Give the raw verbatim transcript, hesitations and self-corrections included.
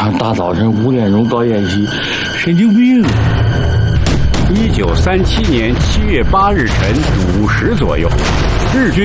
上大早晨五点钟搞演习，神经病！ 一九三七年七月八日晨五时左右，日军